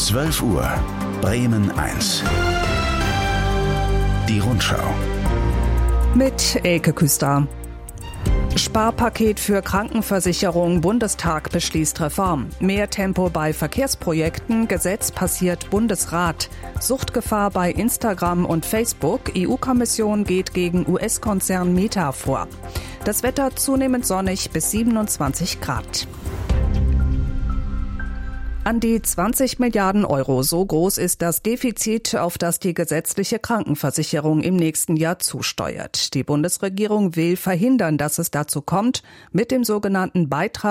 12 Uhr, Bremen 1. Die Rundschau. Mit Elke Küster. Sparpaket für Krankenversicherung, Bundestag beschließt Reform. Mehr Tempo bei Verkehrsprojekten, Gesetz passiert Bundesrat. Suchtgefahr bei Instagram und Facebook, EU-Kommission geht gegen US-Konzern Meta vor. Das Wetter zunehmend sonnig bis 27 Grad. An die 20 Milliarden Euro, so groß ist das Defizit, auf das die gesetzliche Krankenversicherung im nächsten Jahr zusteuert. Die Bundesregierung will verhindern, dass es dazu kommt, mit dem sogenannten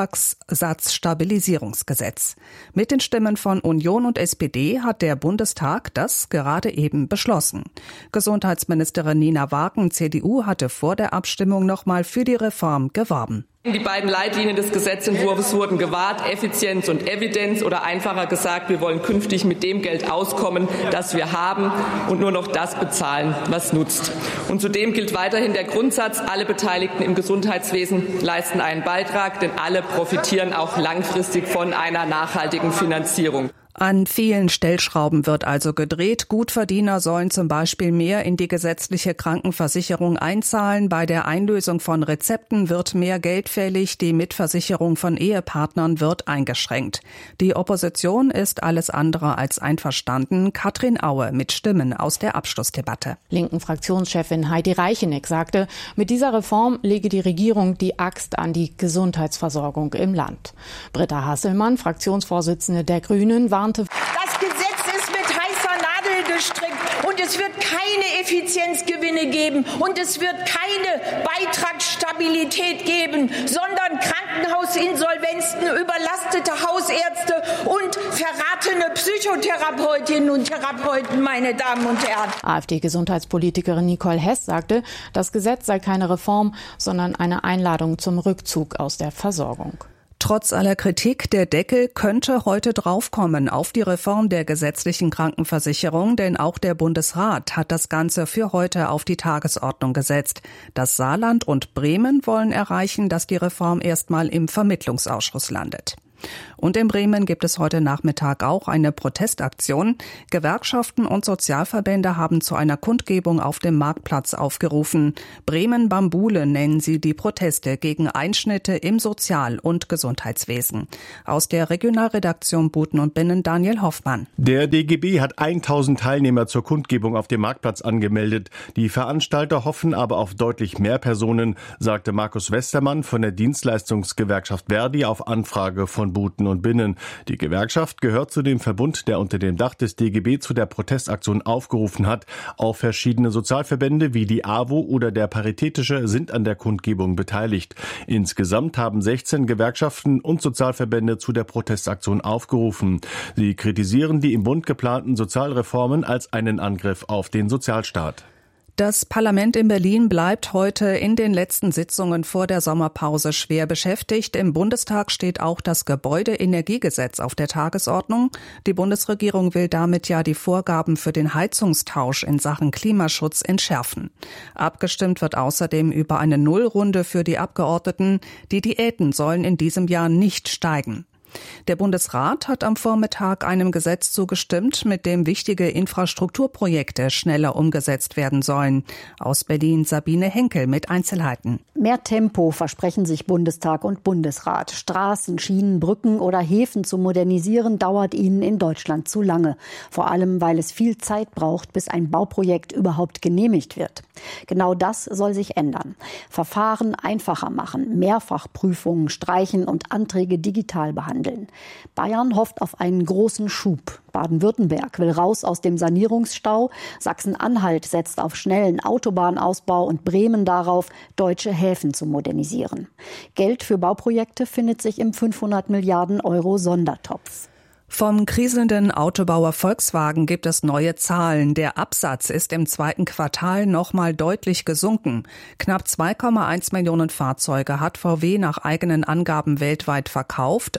Beitragssatzstabilisierungsgesetz. Mit den Stimmen von Union und SPD hat der Bundestag das gerade eben beschlossen. Gesundheitsministerin Nina Waaken, CDU, hatte vor der Abstimmung nochmal für die Reform geworben. Die beiden Leitlinien des Gesetzentwurfs wurden gewahrt, Effizienz und Evidenz, oder einfacher gesagt, wir wollen künftig mit dem Geld auskommen, das wir haben, und nur noch das bezahlen, was nutzt. Und zudem gilt weiterhin der Grundsatz, alle Beteiligten im Gesundheitswesen leisten einen Beitrag, denn alle profitieren auch langfristig von einer nachhaltigen Finanzierung. An vielen Stellschrauben wird also gedreht. Gutverdiener sollen zum Beispiel mehr in die gesetzliche Krankenversicherung einzahlen. Bei der Einlösung von Rezepten wird mehr Geld fällig. Die Mitversicherung von Ehepartnern wird eingeschränkt. Die Opposition ist alles andere als einverstanden. Katrin Aue mit Stimmen aus der Abschlussdebatte. Linken Fraktionschefin Heidi Reicheneck sagte, mit dieser Reform lege die Regierung die Axt an die Gesundheitsversorgung im Land. Britta Hasselmann, Fraktionsvorsitzende der Grünen, warnte: Das Gesetz ist mit heißer Nadel gestrickt und es wird keine Effizienzgewinne geben und es wird keine Beitragsstabilität geben, sondern Krankenhausinsolvenzen, überlastete Hausärzte und verratene Psychotherapeutinnen und Therapeuten, meine Damen und Herren. AfD-Gesundheitspolitikerin Nicole Hess sagte, das Gesetz sei keine Reform, sondern eine Einladung zum Rückzug aus der Versorgung. Trotz aller Kritik, der Deckel könnte heute draufkommen auf die Reform der gesetzlichen Krankenversicherung, denn auch der Bundesrat hat das Ganze für heute auf die Tagesordnung gesetzt. Das Saarland und Bremen wollen erreichen, dass die Reform erstmal im Vermittlungsausschuss landet. Und in Bremen gibt es heute Nachmittag auch eine Protestaktion. Gewerkschaften und Sozialverbände haben zu einer Kundgebung auf dem Marktplatz aufgerufen. Bremen-Bambule nennen sie die Proteste gegen Einschnitte im Sozial- und Gesundheitswesen. Aus der Regionalredaktion Buten und Binnen Daniel Hoffmann. Der DGB hat 1000 Teilnehmer zur Kundgebung auf dem Marktplatz angemeldet. Die Veranstalter hoffen aber auf deutlich mehr Personen, sagte Markus Westermann von der Dienstleistungsgewerkschaft Verdi auf Anfrage von Buten und Binnen. Die Gewerkschaft gehört zu dem Verbund, der unter dem Dach des DGB zu der Protestaktion aufgerufen hat. Auch verschiedene Sozialverbände wie die AWO oder der Paritätische sind an der Kundgebung beteiligt. Insgesamt haben 16 Gewerkschaften und Sozialverbände zu der Protestaktion aufgerufen. Sie kritisieren die im Bund geplanten Sozialreformen als einen Angriff auf den Sozialstaat. Das Parlament in Berlin bleibt heute in den letzten Sitzungen vor der Sommerpause schwer beschäftigt. Im Bundestag steht auch das Gebäudeenergiegesetz auf der Tagesordnung. Die Bundesregierung will damit ja die Vorgaben für den Heizungstausch in Sachen Klimaschutz entschärfen. Abgestimmt wird außerdem über eine Nullrunde für die Abgeordneten. Die Diäten sollen in diesem Jahr nicht steigen. Der Bundesrat hat am Vormittag einem Gesetz zugestimmt, mit dem wichtige Infrastrukturprojekte schneller umgesetzt werden sollen. Aus Berlin Sabine Henkel mit Einzelheiten. Mehr Tempo versprechen sich Bundestag und Bundesrat. Straßen, Schienen, Brücken oder Häfen zu modernisieren, dauert ihnen in Deutschland zu lange. Vor allem, weil es viel Zeit braucht, bis ein Bauprojekt überhaupt genehmigt wird. Genau das soll sich ändern. Verfahren einfacher machen, Mehrfachprüfungen streichen und Anträge digital behandeln. Bayern hofft auf einen großen Schub. Baden-Württemberg will raus aus dem Sanierungsstau. Sachsen-Anhalt setzt auf schnellen Autobahnausbau und Bremen darauf, deutsche Häfen zu modernisieren. Geld für Bauprojekte findet sich im 500 Milliarden Euro Sondertopf. Vom kriselnden Autobauer Volkswagen gibt es neue Zahlen. Der Absatz ist im zweiten Quartal nochmal deutlich gesunken. Knapp 2,1 Millionen Fahrzeuge hat VW nach eigenen Angaben weltweit verkauft,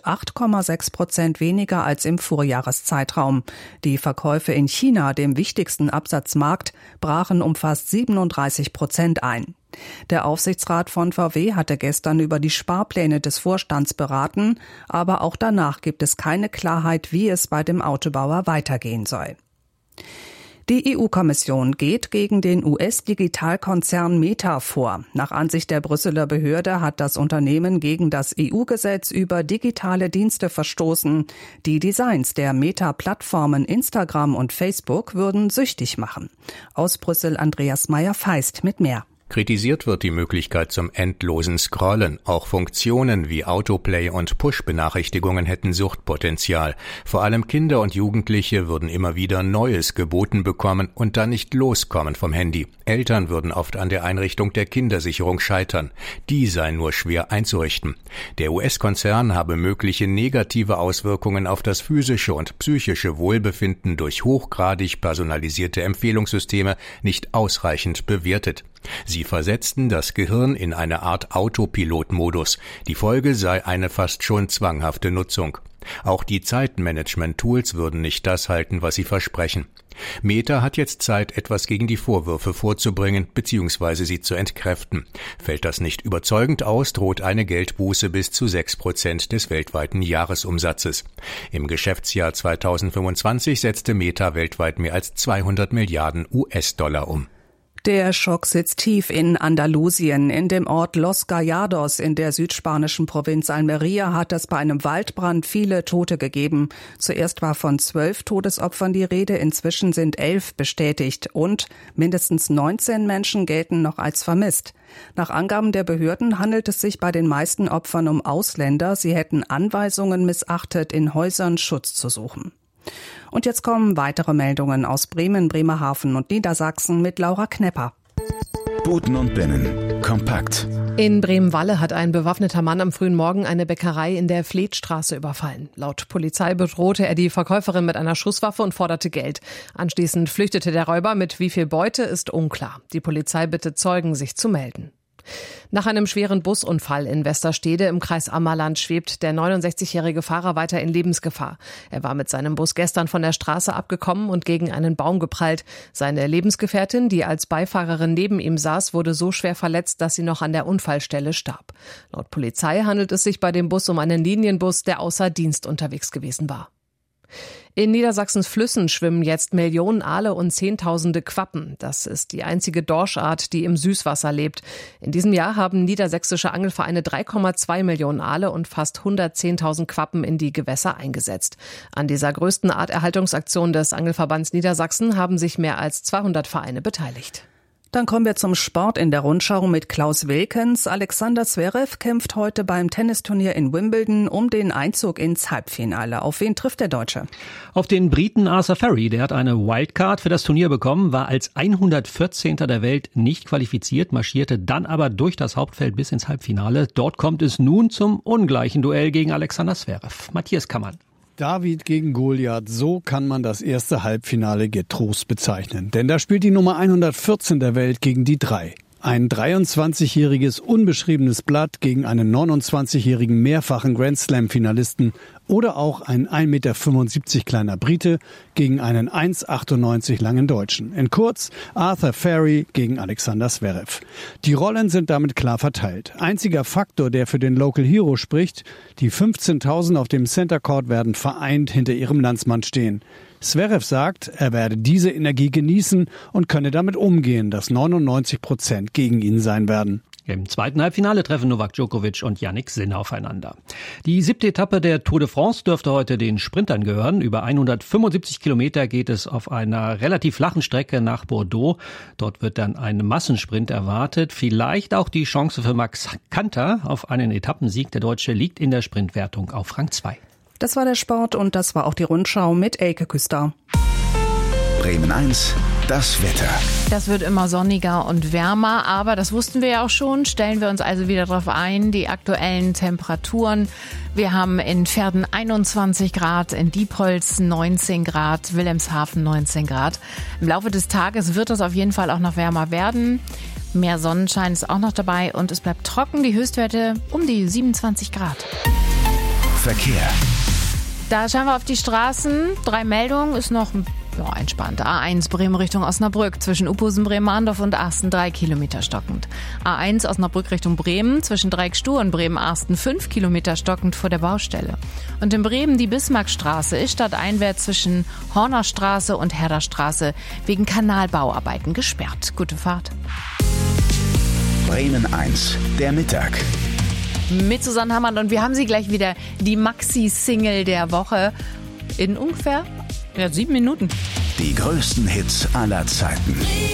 8,6% weniger als im Vorjahreszeitraum. Die Verkäufe in China, dem wichtigsten Absatzmarkt, brachen um fast 37% ein. Der Aufsichtsrat von VW hatte gestern über die Sparpläne des Vorstands beraten, aber auch danach gibt es keine Klarheit, wie es bei dem Autobauer weitergehen soll. Die EU-Kommission geht gegen den US-Digitalkonzern Meta vor. Nach Ansicht der Brüsseler Behörde hat das Unternehmen gegen das EU-Gesetz über digitale Dienste verstoßen. Die Designs der Meta-Plattformen Instagram und Facebook würden süchtig machen. Aus Brüssel Andreas Meyer-Feist mit mehr. Kritisiert wird die Möglichkeit zum endlosen Scrollen. Auch Funktionen wie Autoplay und Push-Benachrichtigungen hätten Suchtpotenzial. Vor allem Kinder und Jugendliche würden immer wieder Neues geboten bekommen und dann nicht loskommen vom Handy. Eltern würden oft an der Einrichtung der Kindersicherung scheitern. Die sei nur schwer einzurichten. Der US-Konzern habe mögliche negative Auswirkungen auf das physische und psychische Wohlbefinden durch hochgradig personalisierte Empfehlungssysteme nicht ausreichend bewertet. Sie versetzten das Gehirn in eine Art Autopilot-Modus. Die Folge sei eine fast schon zwanghafte Nutzung. Auch die Zeitmanagement-Tools würden nicht das halten, was sie versprechen. Meta hat jetzt Zeit, etwas gegen die Vorwürfe vorzubringen bzw. sie zu entkräften. Fällt das nicht überzeugend aus, droht eine Geldbuße bis zu 6% des weltweiten Jahresumsatzes. Im Geschäftsjahr 2025 setzte Meta weltweit mehr als 200 Milliarden US-Dollar um. Der Schock sitzt tief in Andalusien. In dem Ort Los Gallardos in der südspanischen Provinz Almería hat es bei einem Waldbrand viele Tote gegeben. Zuerst war von 12 Todesopfern die Rede, inzwischen sind 11 bestätigt und mindestens 19 Menschen gelten noch als vermisst. Nach Angaben der Behörden handelt es sich bei den meisten Opfern um Ausländer. Sie hätten Anweisungen missachtet, in Häusern Schutz zu suchen. Und jetzt kommen weitere Meldungen aus Bremen, Bremerhaven und Niedersachsen mit Laura Knepper. Boten und Binnen. Kompakt. In Bremen-Walle hat ein bewaffneter Mann am frühen Morgen eine Bäckerei in der Fleetstraße überfallen. Laut Polizei bedrohte er die Verkäuferin mit einer Schusswaffe und forderte Geld. Anschließend flüchtete der Räuber. Mit wie viel Beute ist unklar. Die Polizei bittet Zeugen, sich zu melden. Nach einem schweren Busunfall in Westerstede im Kreis Ammerland schwebt der 69-jährige Fahrer weiter in Lebensgefahr. Er war mit seinem Bus gestern von der Straße abgekommen und gegen einen Baum geprallt. Seine Lebensgefährtin, die als Beifahrerin neben ihm saß, wurde so schwer verletzt, dass sie noch an der Unfallstelle starb. Laut Polizei handelt es sich bei dem Bus um einen Linienbus, der außer Dienst unterwegs gewesen war. In Niedersachsens Flüssen schwimmen jetzt Millionen Aale und Zehntausende Quappen. Das ist die einzige Dorschart, die im Süßwasser lebt. In diesem Jahr haben niedersächsische Angelvereine 3,2 Millionen Aale und fast 110.000 Quappen in die Gewässer eingesetzt. An dieser größten Arterhaltungsaktion des Angelverbands Niedersachsen haben sich mehr als 200 Vereine beteiligt. Dann kommen wir zum Sport in der Rundschau mit Klaus Wilkens. Alexander Zverev kämpft heute beim Tennisturnier in Wimbledon um den Einzug ins Halbfinale. Auf wen trifft der Deutsche? Auf den Briten Arthur Ferry. Der hat eine Wildcard für das Turnier bekommen, war als 114. der Welt nicht qualifiziert, marschierte dann aber durch das Hauptfeld bis ins Halbfinale. Dort kommt es nun zum ungleichen Duell gegen Alexander Zverev. Matthias Kammann. David gegen Goliath, so kann man das erste Halbfinale getrost bezeichnen. Denn da spielt die Nummer 114 der Welt gegen die 3. Ein 23-jähriges unbeschriebenes Blatt gegen einen 29-jährigen mehrfachen Grand-Slam-Finalisten oder auch ein 1,75 Meter kleiner Brite gegen einen 1,98 langen Deutschen. In kurz Arthur Ferry gegen Alexander Zverev. Die Rollen sind damit klar verteilt. Einziger Faktor, der für den Local Hero spricht, die 15.000 auf dem Center Court werden vereint hinter ihrem Landsmann stehen. Zverev sagt, er werde diese Energie genießen und könne damit umgehen, dass 99% gegen ihn sein werden. Im zweiten Halbfinale treffen Novak Djokovic und Jannik Sinner aufeinander. Die 7. Etappe der Tour de France dürfte heute den Sprintern gehören. Über 175 Kilometer geht es auf einer relativ flachen Strecke nach Bordeaux. Dort wird dann ein Massensprint erwartet. Vielleicht auch die Chance für Max Kanter auf einen Etappensieg. Der Deutsche liegt in der Sprintwertung auf Rang 2. Das war der Sport und das war auch die Rundschau mit Elke Küster. Bremen 1, das Wetter. Das wird immer sonniger und wärmer, aber das wussten wir ja auch schon. Stellen wir uns also wieder darauf ein, die aktuellen Temperaturen. Wir haben in Verden 21 Grad, in Diepholz 19 Grad, Wilhelmshaven 19 Grad. Im Laufe des Tages wird es auf jeden Fall auch noch wärmer werden. Mehr Sonnenschein ist auch noch dabei und es bleibt trocken. Die Höchstwerte um die 27 Grad. Verkehr. Da schauen wir auf die Straßen. 3 Meldungen, ist noch ein Ja, entspannt. A1 Bremen Richtung Osnabrück zwischen Uphusen, Bremen-Ahndorf und Arsten 3 Kilometer stockend. A1 Osnabrück Richtung Bremen zwischen Dreieckstuhl und Bremen-Arsten 5 Kilometer stockend vor der Baustelle. Und in Bremen die Bismarckstraße ist stadteinwärts zwischen Hornerstraße und Herderstraße wegen Kanalbauarbeiten gesperrt. Gute Fahrt. Bremen 1, der Mittag. Mit Susanne Hammann und wir haben sie gleich wieder, die Maxi-Single der Woche in ungefähr 7 Minuten. Die größten Hits aller Zeiten.